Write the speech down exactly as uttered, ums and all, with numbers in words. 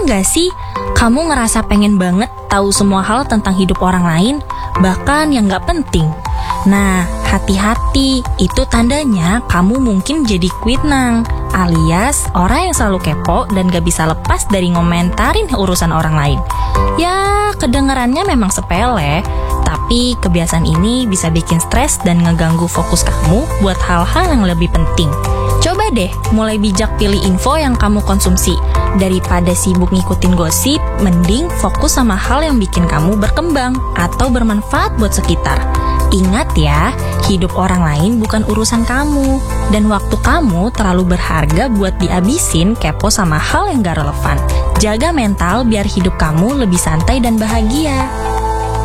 gak sih kamu ngerasa pengen banget tahu semua hal tentang hidup orang lain, bahkan yang gak penting? Nah, hati-hati, itu tandanya kamu mungkin jadi kuitnang, alias orang yang selalu kepo dan gak bisa lepas dari ngomentarin urusan orang lain. Ya, kedengarannya memang sepele, tapi kebiasaan ini bisa bikin stres dan ngeganggu fokus kamu buat hal-hal yang lebih penting. Coba deh mulai bijak pilih info yang kamu konsumsi. Daripada sibuk ngikutin gosip, mending fokus sama hal yang bikin kamu berkembang atau bermanfaat buat sekitar. Ingat ya, hidup orang lain bukan urusan kamu. Dan waktu kamu terlalu berharga buat dihabisin kepo sama hal yang gak relevan. Jaga mental biar hidup kamu lebih santai dan bahagia.